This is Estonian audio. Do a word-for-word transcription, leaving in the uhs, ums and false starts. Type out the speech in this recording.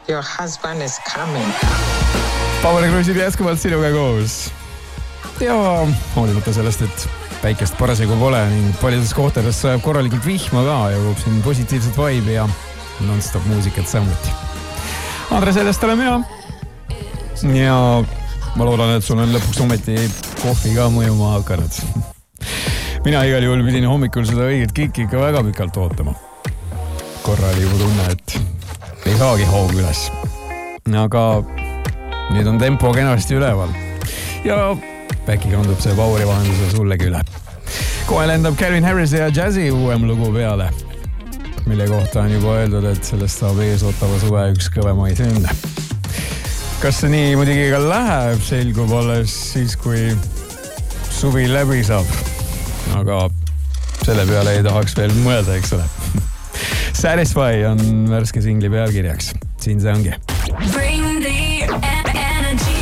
Your husband is coming. Pavel Kruusid jätkuvalt sinuga koos. Ja hoolimata sellest, et päikest parasjagu pole ning paljudes kohtades sajab korralikult vihma ka ja jõuab siin positiivset vibe ja non-stop muusikat samuti. Andres Elest olen mina. Ja ma loodan, et sul on lõpuks ometi kohvi ka mõjuma hakanud. Mina igal juhul pidin hommikul seda õiget kikki ikka väga pikalt ootama. Korra oli juba tunne, et ei saagi hoog üles. Aga nüüd on tempo kenasti üleval. Ja äkki kandub see Pauri vahendusel sullegi üle. Kohe lendab Calvin Harris ja Jazzy uuem lugu peale, mille kohta on juba öeldud, et sellest saab ees ootava suve üks kõvemaid hünde. Kas see nii muidugi ka läheb, selgub alles siis, kui suvi läbi saab. Aga selle peale ei tahaks veel mõelda, eks ole. Satisfy on värske singli pealkirjaks. Siin see ongi. Bring the energy.